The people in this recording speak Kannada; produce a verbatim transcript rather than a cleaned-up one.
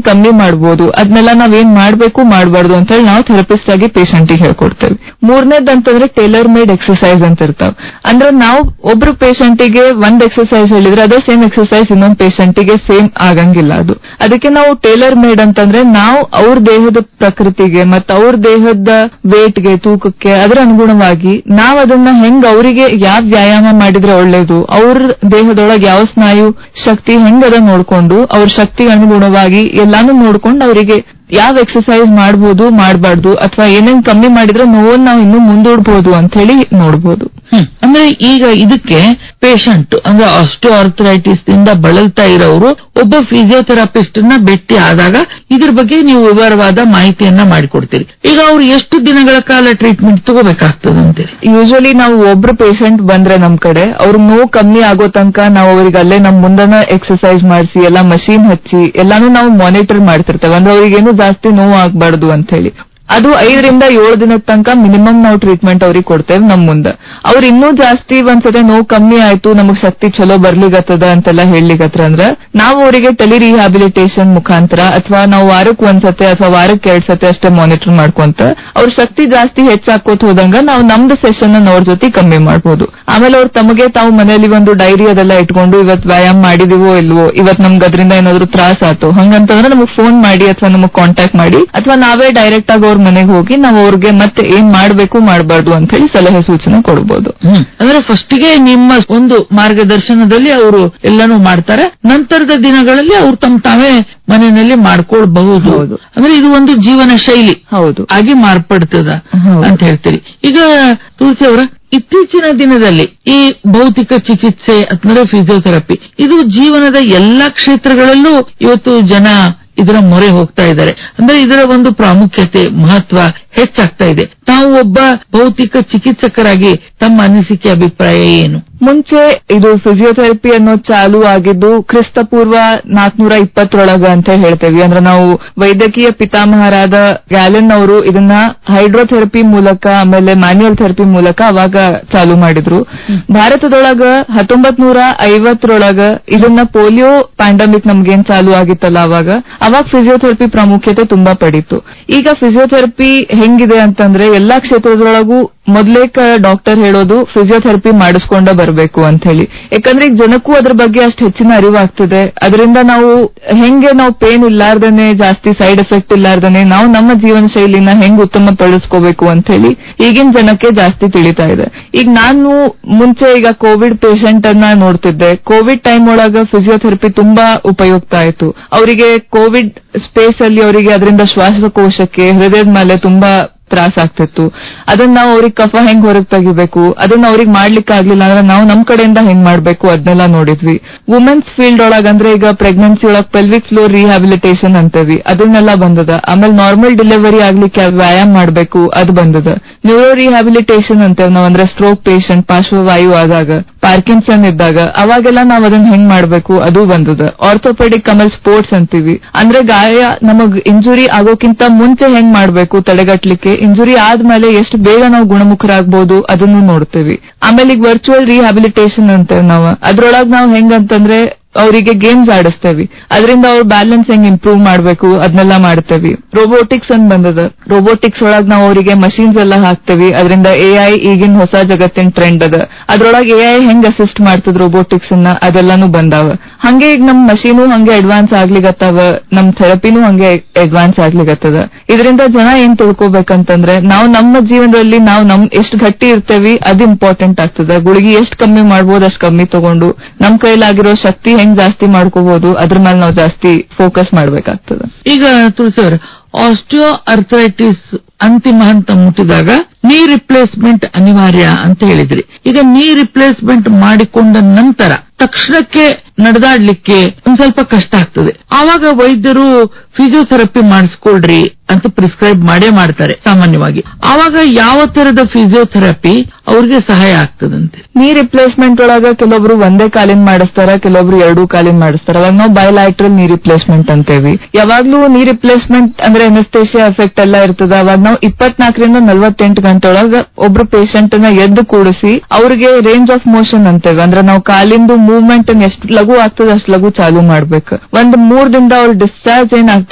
ಕಮ್ಮಿ ಮಾಡಬಹುದು, ಅದನ್ನೆಲ್ಲ ನಾವ್ ಏನ್ ಮಾಡ್ಬೇಕು ಮಾಡಬಾರ್ದು ಅಂತ ಹೇಳಿ ನಾವು ಥೆರಪಿಸ್ಟ್ ಆಗಿ ಪೇಷಂಟ್ ಗೆ ಹೇಳ್ಕೊಡ್ತೇವೆ. ಮೂರನೇದಂತಂದ್ರೆ ಟೇಲರ್ ಮೇಡ್ ಎಕ್ಸರ್ಸೈಸ್ ಅಂತ ಇರ್ತಾವ. ಅಂದ್ರೆ ನಾವು ಒಬ್ರು ಪೇಷಂಟ್ ಗೆ ಒಂದ್ ಎಕ್ಸರ್ಸೈಸ್ ಹೇಳಿದ್ರೆ ಅದೇ ಸೇಮ್ ಎಕ್ಸರ್ಸೈಸ್ ಇನ್ನೊಂದ್ ಪೇಷಂಟ್ ಗೆ ಸೇಮ್ ಆಗಂಗಿಲ್ಲ. ಅದು ಅದಕ್ಕೆ ನಾವು ಟೇಲರ್ ಮೇಡ್ ಅಂತಂದ್ರೆ ನಾವು ಅವ್ರ ದೇಹದ ಪ್ರಕೃತಿಗೆ ಮತ್ತು ಅವ್ರ ದೇಹದ ವೇಟ್ಗೆ ತೂಕಕ್ಕೆ ಅದರ ಅನುಗುಣವಾಗಿ ನಾವ್ ಅದನ್ನ ಹೆಂಗ್ ಅವರಿಗೆ ಯಾವ ವ್ಯಾಯಾಮ ಮಾಡಿದ್ರೆ ಒಳ್ಳೇದು, ಅವ್ರ ದೇಹದೊಳಗೆ ಯಾವ ಸ್ನಾಯು ಶಕ್ತಿ ಹೆಂಗ್ ಅದ ನೋಡ್ಕೊಂಡು ಅವ್ರ ಶಕ್ತಿಗೆ ಅನುಗುಣವಾಗಿ ಎಲ್ಲಾನು ನೋಡ್ಕೊಂಡು ಅವರಿಗೆ ಯಾವ ಎಕ್ಸರ್ಸೈಸ್ ಮಾಡಬಹುದು ಮಾಡಬಾರ್ದು ಅಥವಾ ಏನೇನ್ ಕಮ್ಮಿ ಮಾಡಿದ್ರೆ ನೋವನ್ನ ನಾವು ಇನ್ನೂ ಮುಂದೂಡಬಹುದು ಅಂತ ಹೇಳಿ ನೋಡಬಹುದು. ಅಂದ್ರೆ ಈಗ ಇದಕ್ಕೆ ಪೇಷಂಟ್ ಅಂದ್ರೆ ಆಸ್ಟಿಯೋಆರ್ಥರೈಟಿಸ್ ದಿಂದ ಬಳಲ್ತಾ ಇರೋರು ಒಬ್ಬ ಫಿಸಿಯೋಥೆರಪಿಸ್ಟ್ ನ ಭೇಟಿ ಆದಾಗ ಇದ್ರ ಬಗ್ಗೆ ನೀವು ವಿವರವಾದ ಮಾಹಿತಿಯನ್ನ ಮಾಡಿಕೊಡ್ತೀರಿ. ಈಗ ಅವ್ರು ಎಷ್ಟು ದಿನಗಳ ಕಾಲ ಟ್ರೀಟ್ಮೆಂಟ್ ತಗೋಬೇಕಾಗ್ತದಂತೀರಿ? ಯೂಶಲಿ ನಾವು ಒಬ್ರು ಪೇಷಂಟ್ ಬಂದ್ರೆ ನಮ್ ಕಡೆ ಅವ್ರ ನೋವು ಕಮ್ಮಿ ಆಗೋ ತನಕ ನಾವು ಅವ್ರಿಗೆ ಅಲ್ಲೇ ನಮ್ ಮುಂದನ ಎಕ್ಸರ್ಸೈಸ್ ಮಾಡಿಸಿ ಎಲ್ಲಾ ಮಷೀನ್ ಹಚ್ಚಿ ಎಲ್ಲಾನು ನಾವು ಮಾನಿಟರ್ ಮಾಡ್ತಿರ್ತೇವೆ. ಅಂದ್ರೆ ಅವ್ರಿಗೇನು ಜಾಸ್ತಿ ನೋವು ಆಗ್ಬಾರ್ದು ಅಂತ ಹೇಳಿ ಅದು ಐದರಿಂದ ಏಳು ದಿನದ ತನಕ ಮಿನಿಮಮ್ ನಾವು ಟ್ರೀಟ್ಮೆಂಟ್ ಅವ್ರಿಗೆ ಕೊಡ್ತೇವೆ ನಮ್ ಮುಂದೆ. ಅವ್ರು ಇನ್ನೂ ಜಾಸ್ತಿ ಒಂದ್ಸತಿ ನೋವು ಕಮ್ಮಿ ಆಯ್ತು ನಮಗ್ ಶಕ್ತಿ ಚಲೋ ಬರ್ಲಿಗತ್ತದ ಅಂತೆಲ್ಲ ಹೇಳಲಿಗತ್ರ ಅಂದ್ರ ನಾವು ಅವರಿಗೆ ಟೆಲಿ ರಿಹ್ಯಾಬಿಲಿಟೇಷನ್ ಮುಖಾಂತರ ಅಥವಾ ನಾವು ವಾರಕ್ಕೆ ಒಂದ್ಸತಿ ಅಥವಾ ವಾರಕ್ಕೆ ಎರಡ್ ಸತಿ ಅಷ್ಟೇ ಮಾನಿಟರ್ ಮಾಡ್ಕೊಂತ ಅವ್ರ ಶಕ್ತಿ ಜಾಸ್ತಿ ಹೆಚ್ಚಾಕೋತ್ ಹೋದಂಗ ನಾವು ನಮ್ದು ಸೆಷನ್ ಅನ್ನ ಅವ್ರ ಜೊತೆ ಕಮ್ಮಿ ಮಾಡಬಹುದು. ಆಮೇಲೆ ಅವ್ರು ತಮಗೆ ತಾವು ಮನೆಯಲ್ಲಿ ಒಂದು ಡೈರಿ ಅದೆಲ್ಲ ಇಟ್ಕೊಂಡು ಇವತ್ ವ್ಯಾಯಾಮ ಮಾಡಿದಿವೋ ಇಲ್ವೋ, ಇವತ್ ನಮ್ಗೆ ಅದರಿಂದ ಏನಾದ್ರು ತ್ರಾಸ ಆಯ್ತು ಹಂಗಂತಂದ್ರೆ ನಮಗ್ ಫೋನ್ ಮಾಡಿ ಅಥವಾ ನಮಗ್ ಕಾಂಟ್ಯಾಕ್ಟ್ ಮಾಡಿ ಅಥವಾ ನಾವೇ ಡೈರೆಕ್ಟ್ ಆಗಿ ಅವ್ರ ಮನೆಗೆ ಹೋಗಿ ನಾವು ಅವ್ರಿಗೆ ಮತ್ತೆ ಏನ್ ಮಾಡ್ಬೇಕು ಮಾಡಬಾರ್ದು ಅಂತ ಹೇಳಿ ಸಲಹೆ ಸೂಚನೆ ಕೊಡಬಹುದು. ಅಂದ್ರೆ ಫಸ್ಟ್ ಗೆ ನಿಮ್ಮ ಒಂದು ಮಾರ್ಗದರ್ಶನದಲ್ಲಿ ಅವರು ಎಲ್ಲಾನು ಮಾಡ್ತಾರೆ, ನಂತರದ ದಿನಗಳಲ್ಲಿ ಅವ್ರು ತಮ್ಮ ತಾವೇ ಮನೆಯಲ್ಲಿ ಮಾಡ್ಕೊಳ್ಬಹುದು. ಅಂದ್ರೆ ಇದು ಒಂದು ಜೀವನ ಶೈಲಿ ಹೌದು ಆಗಿ ಮಾರ್ಪಡ್ತದ ಅಂತ ಹೇಳ್ತೀರಿ. ಈಗ ತುಳಸಿ ಅವರ ಇತ್ತೀಚಿನ ದಿನದಲ್ಲಿ ಈ ಭೌತಿಕ ಚಿಕಿತ್ಸೆ ಅಂದ್ರೆ ಫಿಸಿಯೋಥೆರಪಿ ಇದು ಜೀವನದ ಎಲ್ಲಾ ಕ್ಷೇತ್ರಗಳಲ್ಲೂ ಇವತ್ತು ಜನ ಇದರ ಮೊರೆ ಹೋಗ್ತಾ ಇದ್ದಾರೆ. ಅಂದ್ರೆ ಇದರ ಒಂದು ಪ್ರಾಮುಖ್ಯತೆ ಮಹತ್ವ ಹೆಚ್ಚಾಗ್ತಾ ಇದೆ. ತಾವು ಒಬ್ಬ ಭೌತಿಕ ಚಿಕಿತ್ಸಕರಾಗಿ ತಮ್ಮ ಅನಿಸಿಕೆ ಅಭಿಪ್ರಾಯ ಏನು? ಮುಂಚೆ ಇದು ಫಿಸಿಯೋಥೆರಪಿ ಅನ್ನೋ ಚಾಲು ಆಗಿದ್ದು ಕ್ರಿಸ್ತ ಪೂರ್ವ ನಾಲ್ಕನೂರ ಇಪ್ಪತ್ತರೊಳಗ ಅಂತ ಹೇಳ್ತೇವೆ. ಅಂದ್ರೆ ನಾವು ವೈದ್ಯಕೀಯ ಪಿತಾಮಹರಾದ ಗ್ಯಾಲೆನ್ ಅವರು ಇದನ್ನ ಹೈಡ್ರೋಥೆರಪಿ ಮೂಲಕ ಆಮೇಲೆ ಮ್ಯಾನ್ಯುಯಲ್ ಥೆರಪಿ ಮೂಲಕ ಅವಾಗ ಚಾಲು ಮಾಡಿದ್ರು. ಭಾರತದೊಳಗ ಹತ್ತೊಂಬತ್ ನೂರ ಐವತ್ತರೊಳಗ ಇದನ್ನ ಪೋಲಿಯೋ ಪ್ಯಾಂಡಮಿಕ್ ನಮ್ಗೇನ್ ಚಾಲು ಆಗಿತ್ತಲ್ಲ ಅವಾಗ ಅವಾಗ ಫಿಸಿಯೋಥೆರಪಿ ಪ್ರಾಮುಖ್ಯತೆ ತುಂಬಾ ಪಡೀತು. ಈಗ ಫಿಸಿಯೋಥೆರಪಿ ಹೆಂಗಿದೆ ಅಂತಂದ್ರೆ ಎಲ್ಲಾ ಕ್ಷೇತ್ರದೊಳಗೂ ಮೊದ್ಲೇಕ ಡಾಕ್ಟರ್ ಹೇಳೋದು ಫಿಸಿಯೋಥೆರಪಿ ಮಾಡಿಸ್ಕೊಂಡ ಬರಬೇಕು ಅಂತ ಹೇಳಿ. ಯಾಕಂದ್ರೆ ಈಗ ಜನಕ್ಕೂ ಅದ್ರ ಬಗ್ಗೆ ಅಷ್ಟು ಹೆಚ್ಚಿನ ಅರಿವಾಗ್ತದೆ. ಅದರಿಂದ ನಾವು ಹೆಂಗೆ ನಾವು ಪೇನ್ ಇಲ್ಲಾರ್ದನೆ ಜಾಸ್ತಿ ಸೈಡ್ ಎಫೆಕ್ಟ್ ಇಲ್ಲಾರ್ದನೆ ನಾವು ನಮ್ಮ ಜೀವನ ಶೈಲಿನ ಹೆಂಗ್ ಉತ್ತಮ ಪಡಿಸ್ಕೋಬೇಕು ಅಂತ ಹೇಳಿ ಈಗಿನ ಜನಕ್ಕೆ ಜಾಸ್ತಿ ತಿಳಿತಾ ಇದೆ. ಈಗ ನಾನು ಮುಂಚೆ ಈಗ ಕೋವಿಡ್ ಪೇಷಂಟ್ ಅನ್ನ ನೋಡ್ತಿದ್ದೆ. ಕೋವಿಡ್ ಟೈಮ್ ಒಳಗ ಫಿಸಿಯೋಥೆರಪಿ ತುಂಬಾ ಉಪಯುಕ್ತ ಆಯ್ತು. ಅವರಿಗೆ ಕೋವಿಡ್ ಸ್ಪೇಸ್ ಅಲ್ಲಿ ಅವರಿಗೆ ಅದರಿಂದ ಶ್ವಾಸಕೋಶಕ್ಕೆ ಹೃದಯದ ಮೇಲೆ ತುಂಬಾ ತ್ರಾಸ ಆಗ್ತಿತ್ತು. ಅದನ್ನ ನಾವು ಅವ್ರಿಗೆ ಕಫ ಹೆಂಗ್ ಹೊರಗ್ ತೆಗಿಬೇಕು ಅದನ್ನ ಅವ್ರಿಗೆ ಮಾಡ್ಲಿಕ್ಕೆ ಆಗ್ಲಿಲ್ಲ ಅಂದ್ರೆ ನಾವು ನಮ್ ಕಡೆಯಿಂದ ಹೆಂಗ್ ಮಾಡ್ಬೇಕು ಅದನ್ನೆಲ್ಲ ನೋಡಿದ್ವಿ. ವುಮೆನ್ಸ್ ಫೀಲ್ಡ್ ಒಳಗ ಅಂದ್ರೆ ಈಗ ಪ್ರೆಗ್ನೆನ್ಸಿ ಒಳಗ್ ಪೆಲ್ವಿಕ್ ಫ್ಲೋರ್ ರಿಹ್ಯಾಬಿಲಿಟೇಷನ್ ಅಂತೇವಿ ಅದನ್ನೆಲ್ಲ ಬಂದದ. ಆಮೇಲೆ ನಾರ್ಮಲ್ ಡೆಲಿವರಿ ಆಗ್ಲಿಕ್ಕೆ ವ್ಯಾಯಾಮ ಮಾಡ್ಬೇಕು ಅದು ಬಂದದ. ನ್ಯೂರೋ ರಿಹ್ಯಾಬಿಲಿಟೇಷನ್ ಅಂತೇವ್ ನಾವ್ ಅಂದ್ರೆ ಸ್ಟ್ರೋಕ್ ಪೇಷಂಟ್ ಪಾರ್ಶ್ವವಾಯು ಆದಾಗ ಪಾರ್ಕಿನ್ಸನ್ ಇದ್ದಾಗ ಅವಾಗೆಲ್ಲ ನಾವ್ ಅದನ್ನ ಹೆಂಗ್ ಮಾಡ್ಬೇಕು ಅದು ಬಂದದ. ಆರ್ಥೋಪೆಡಿಕ್ ಆಮೇಲೆ ಸ್ಪೋರ್ಟ್ಸ್ ಅಂತೀವಿ ಅಂದ್ರೆ ಗಾಯ ನಮಗ್ ಇಂಜುರಿ ಆಗೋಕ್ಕಿಂತ ಮುಂಚೆ ಹೆಂಗ್ ಮಾಡ್ಬೇಕು ತಡೆಗಟ್ಲಿಕ್ಕೆ, ಇಂಜುರಿ ಆದ್ಮೇಲೆ ಎಷ್ಟು ಬೇಗ ನಾವು ಗುಣಮುಖರಾಗಬಹುದು ಅದನ್ನು ನೋಡ್ತೇವಿ. ಆಮೇಲೆ ಈಗ ವರ್ಚುವಲ್ ರಿಹ್ಯಾಬಿಲಿಟೇಷನ್ ಅಂತೇವ್ ನಾವು ಅದ್ರೊಳಗ್ ನಾವ್ ಹೆಂಗಂತಂದ್ರೆ ಅವರಿಗೆ ಗೇಮ್ಸ್ ಆಡಿಸ್ತೇವಿ ಅದರಿಂದ ಅವ್ರ ಬ್ಯಾಲೆನ್ಸ್ ಹೆಂಗ್ ಇಂಪ್ರೂವ್ ಮಾಡ್ಬೇಕು ಅದನ್ನೆಲ್ಲ ಮಾಡ್ತೇವಿ. ರೋಬೋಟಿಕ್ಸ್ ಅಂತ ಬಂದದ. ರೋಬೋಟಿಕ್ಸ್ ಒಳಗ್ ನಾವು ಅವರಿಗೆ ಮಷೀನ್ಸ್ ಎಲ್ಲ ಹಾಕ್ತೇವಿ. ಅದರಿಂದ ಎಐ ಈಗಿನ ಹೊಸ ಜಗತ್ತಿನ ಟ್ರೆಂಡ್ ಅದ. ಅದ್ರೊಳಗೆ ಎಐ ಹೆಂಗ್ ಅಸಿಸ್ಟ್ ಮಾಡ್ತದ ರೋಬೋಟಿಕ್ಸ್ ಅನ್ನ ಅದೆಲ್ಲಾನು ಬಂದಾವ. ಹಂಗೆ ಈಗ ನಮ್ ಮಷೀನು ಹಂಗೆ ಅಡ್ವಾನ್ಸ್ ಆಗ್ಲಿಗತ್ತಾವ, ನಮ್ ಥೆರಪಿನೂ ಹಂಗೆ ಅಡ್ವಾನ್ಸ್ ಆಗ್ಲಿಗತ್ತದ. ಇದರಿಂದ ಜನ ಏನ್ ತಿಳ್ಕೊಬೇಕಂತಂದ್ರೆ ನಾವು ನಮ್ಮ ಜೀವನದಲ್ಲಿ ನಾವು ನಮ್ ಎಷ್ಟು ಗಟ್ಟಿ ಇರ್ತೇವಿ ಅದು ಇಂಪಾರ್ಟೆಂಟ್ ಆಗ್ತದ. ಗುಳಿಗೆ ಎಷ್ಟು ಕಮ್ಮಿ ಮಾಡ್ಬೋದು ಅಷ್ಟು ಕಮ್ಮಿ ತಗೊಂಡು ನಮ್ ಕೈಲಾಗಿರೋ ಶಕ್ತಿ ಹೆಂಗ್ ಜಾಸ್ತಿ ಮಾಡ್ಕೋಬಹುದು ಅದ್ರ ಮೇಲೆ ನಾವು ಜಾಸ್ತಿ ಫೋಕಸ್ ಮಾಡ್ಬೇಕಾಗ್ತದ. ಈಗ ತುಳಸಿ ಅವರ ಆಸ್ಟಿಯೋ ಅರ್ಥರೈಟಿಸ್ ಅಂತಿಮ ಹಂತ ಮುಟ್ಟಿದಾಗ ನೀ ರಿಪ್ಲೇಸ್ಮೆಂಟ್ ಅನಿವಾರ್ಯ ಅಂತ ಹೇಳಿದ್ರಿ. ಈಗ ನೀ ರಿಪ್ಲೇಸ್ಮೆಂಟ್ ಮಾಡಿಕೊಂಡ ನಂತರ ತಕ್ಷಣಕ್ಕೆ ನಡೆದಾಡ್ಲಿಕ್ಕೆ ಒಂದ್ ಸ್ವಲ್ಪ ಕಷ್ಟ ಆಗ್ತದೆ. ಆವಾಗ ವೈದ್ಯರು ಫಿಸಿಯೋಥೆರಪಿ ಮಾಡಿಸ್ಕೊಳ್ರಿ ಅಂತ ಪ್ರಿಸ್ಕ್ರೈಬ್ ಮಾಡೇ ಮಾಡ್ತಾರೆ ಸಾಮಾನ್ಯವಾಗಿ. ಆವಾಗ ಯಾವ ತರದ ಫಿಸಿಯೋಥೆರಪಿ ಅವ್ರಿಗೆ ಸಹಾಯ ಆಗ್ತದಂತೆ? ನೀ ರಿಪ್ಲೇಸ್ಮೆಂಟ್ ಒಳಗ ಕೆಲವೊಬ್ರು ಒಂದೇ ಕಾಲಿನ ಮಾಡಿಸ್ತಾರ, ಕೆಲವೊಬ್ರು ಎರಡೂ ಕಾಲಿನ ಮಾಡಿಸ್ತಾರ. ಅವಾಗ ನಾವು ಬಯಲಾಟ್ರಲ್ ನೀ ರಿಪ್ಲೇಸ್ಮೆಂಟ್ ಅಂತೇವಿ. ಯಾವಾಗ್ಲೂ ನೀ ರಿಪ್ಲೇಸ್ಮೆಂಟ್ ಅಂದ್ರೆ ಅನಸ್ತೇಷಿಯಾ ಎಫೆಕ್ಟ್ ಎಲ್ಲ ಇರ್ತದ. ಅವಾಗ ನಾವು ಇಪ್ಪತ್ನಾಲ್ಕರಿಂದ ನಲ್ವತ್ತೆಂಟು ಗಂಟೆ ಒಳಗ ಒಬ್ರು ಪೇಷಂಟ್ ನ ಎದ್ದು ಕೂಡಿಸಿ ಅವ್ರಿಗೆ ರೇಂಜ್ ಆಫ್ ಮೋಷನ್ ಅಂತೇವೆ. ಅಂದ್ರೆ ನಾವು ಕಾಲಿಂದು ಮೂವ್ಮೆಂಟ್ ಎಷ್ಟು ಲಘು ಆಗ್ತದೆ ಅಷ್ಟು ಲಘು ಚಾಲು ಮಾಡ್ಬೇಕು. ಒಂದ್ ಮೂರ್ ದಿನದ ಅವ್ರ ಡಿಸ್ಚಾರ್ಜ್ ಏನ್